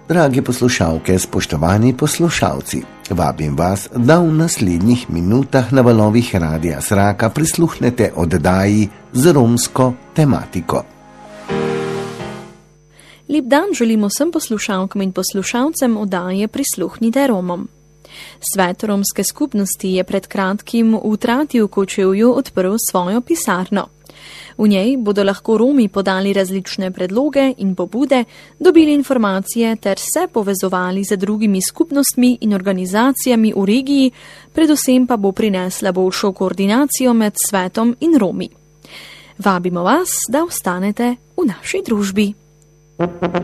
Dragi poslušalke, spoštovani poslušalci, vabim vas, da v naslednjih minutah na valovih Radia Zraka prisluhnete oddaji z romsko tematiko. Lep dan želimo vsem poslušalkam in poslušalcem oddaje Prisluhnite Romom. Svet romske skupnosti je pred kratkim v Trati v Kočevju odprl svojo pisarno. V njej bodo lahko Romi podali različne predloge in pobude, dobili informacije ter se povezovali z drugimi skupnostmi in organizacijami v regiji, predvsem pa bo prinesla boljšo koordinacijo med svetom in Romi. Vabimo vas, da ostanete v naši družbi.